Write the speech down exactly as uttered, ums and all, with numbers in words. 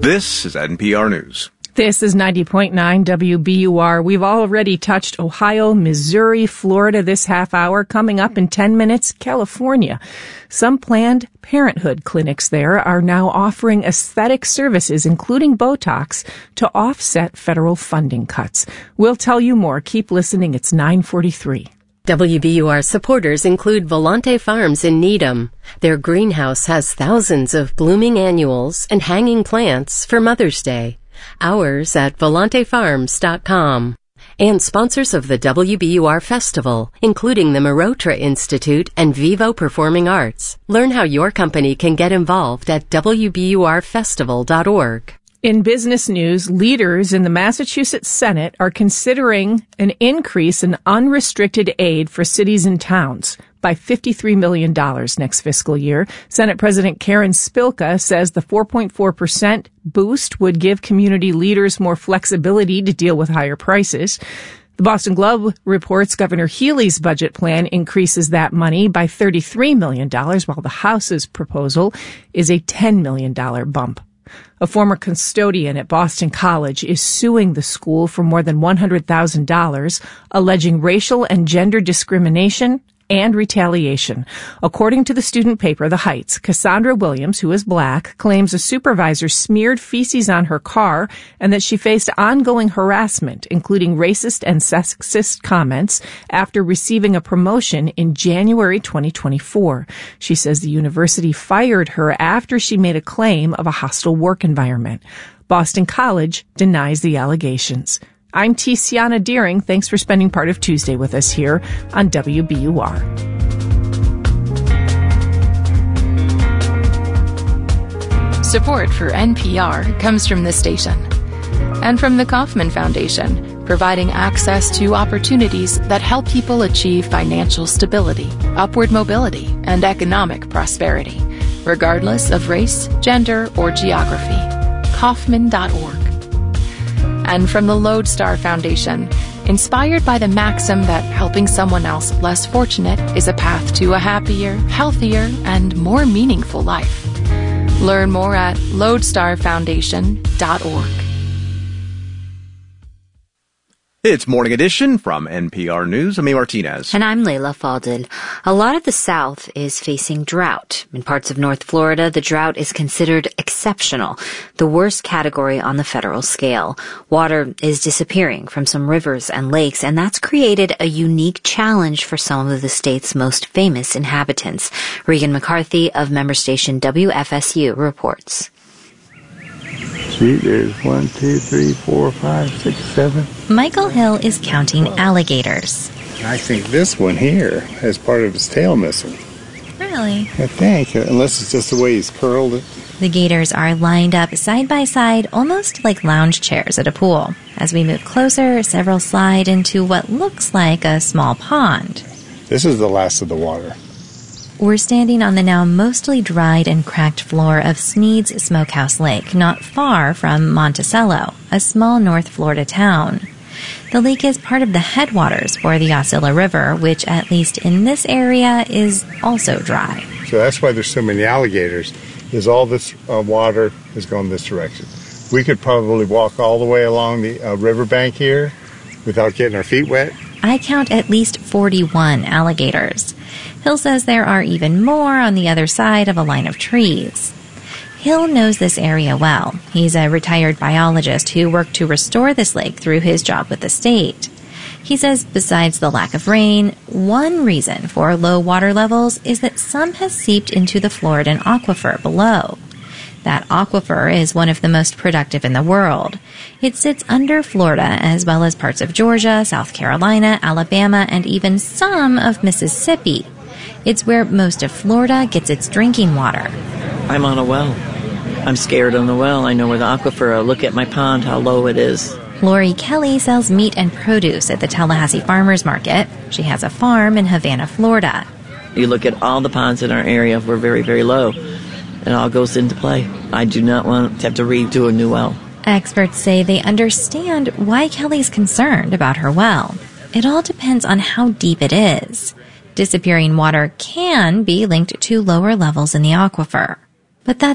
This is N P R News. This is ninety point nine W B U R. We've already touched Ohio, Missouri, Florida this half hour. Coming up in ten minutes, California. Some Planned Parenthood clinics there are now offering aesthetic services, including Botox, to offset federal funding cuts. We'll tell you more. Keep listening. It's nine forty-three. W B U R supporters include Volante Farms in Needham. Their greenhouse has thousands of blooming annuals and hanging plants for Mother's Day. Hours at volante farms dot com. And sponsors of the W B U R Festival, including the Marotra Institute and Vivo Performing Arts. Learn how your company can get involved at w b u r festival dot org. In business news, leaders in the Massachusetts Senate are considering an increase in unrestricted aid for cities and towns by fifty-three million dollars next fiscal year. Senate President Karen Spilka says the four point four percent boost would give community leaders more flexibility to deal with higher prices. The Boston Globe reports Governor Healey's budget plan increases that money by thirty-three million dollars, while the House's proposal is a ten million dollars bump. A former custodian at Boston College is suing the school for more than one hundred thousand dollars, alleging racial and gender discrimination and retaliation. According to the student paper, The Heights, Cassandra Williams, who is black, claims a supervisor smeared feces on her car and that she faced ongoing harassment, including racist and sexist comments, after receiving a promotion in January twenty twenty-four. She says the university fired her after she made a claim of a hostile work environment. Boston College denies the allegations. I'm Tiziana Deering. Thanks for spending part of Tuesday with us here on W B U R. Support for N P R comes from this station and from the Kauffman Foundation, providing access to opportunities that help people achieve financial stability, upward mobility, and economic prosperity, regardless of race, gender, or geography. Kauffman dot org. And from the Lodestar Foundation, inspired by the maxim that helping someone else less fortunate is a path to a happier, healthier, and more meaningful life. Learn more at lodestar foundation dot org. It's Morning Edition from N P R News. I'm A. Martinez. And I'm Layla Faldin. A lot of the South is facing drought. In parts of North Florida, the drought is considered exceptional, the worst category on the federal scale. Water is disappearing from some rivers and lakes, and that's created a unique challenge for some of the state's most famous inhabitants. Regan McCarthy of member station W F S U reports. See, there's one, two, three, four, five, six, seven. Michael Hill is counting alligators. I think this one here has part of his tail missing. Really? I think, unless it's just the way he's curled it. The gators are lined up side by side, almost like lounge chairs at a pool. As we move closer, several slide into what looks like a small pond. This is the last of the water. We're standing on the now mostly dried and cracked floor of Sneed's Smokehouse Lake, not far from Monticello, a small North Florida town. The lake is part of the headwaters for the Osceola River, which, at least in this area, is also dry. So that's why there's so many alligators, is all this uh, water has gone this direction. We could probably walk all the way along the uh, riverbank here without getting our feet wet. I count at least forty-one alligators. Hill says there are even more on the other side of a line of trees. Hill knows this area well. He's a retired biologist who worked to restore this lake through his job with the state. He says besides the lack of rain, one reason for low water levels is that some has seeped into the Floridan aquifer below. That aquifer is one of the most productive in the world. It sits under Florida as well as parts of Georgia, South Carolina, Alabama, and even some of Mississippi. It's where most of Florida gets its drinking water. I'm on a well. I'm scared on the well. I know where the aquifer. I look at my pond, how low it is. Lori Kelly sells meat and produce at the Tallahassee Farmers Market. She has a farm in Havana, Florida. You look at all the ponds in our area, we're very, very low. It all goes into play. I do not want to have to redo a new well. Experts say they understand why Kelly's concerned about her well. It all depends on how deep it is. Disappearing water can be linked to lower levels in the aquifer. But that